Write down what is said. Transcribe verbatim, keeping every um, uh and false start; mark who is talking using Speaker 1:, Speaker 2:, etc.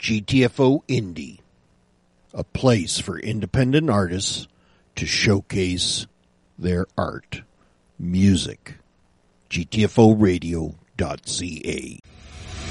Speaker 1: G T F O Indie, a place for independent artists to showcase their art, music. G T F O radio dot C A.